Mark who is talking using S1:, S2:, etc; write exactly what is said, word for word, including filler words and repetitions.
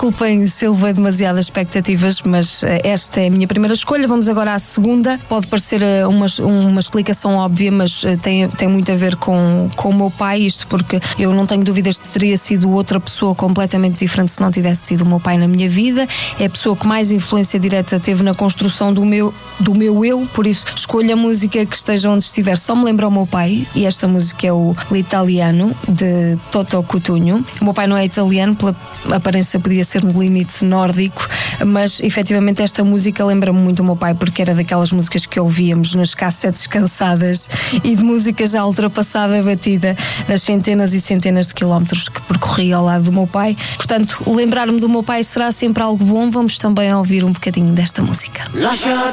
S1: desculpem se elevei demasiadas expectativas, mas esta é a minha primeira escolha. Vamos agora à segunda. Pode parecer uma, uma explicação óbvia, mas tem, tem muito a ver com, com o meu pai, isto porque eu não tenho dúvidas que teria sido outra pessoa completamente diferente se não tivesse tido o meu pai na minha vida. É a pessoa que mais influência direta teve na construção do meu, do meu eu, por isso escolho a música que esteja onde estiver. Só me lembra o meu pai, e esta música é o L'Italiano, de Toto Cutugno. O meu pai não é italiano, pela aparência podia ser no limite nórdico, mas efetivamente esta música lembra-me muito o meu pai, porque era daquelas músicas que ouvíamos nas cassetes cansadas e de música já ultrapassada, batida nas centenas e centenas de quilómetros que percorria ao lado do meu pai. Portanto, lembrar-me do meu pai será sempre algo bom. Vamos também ouvir um bocadinho desta música.
S2: Lascia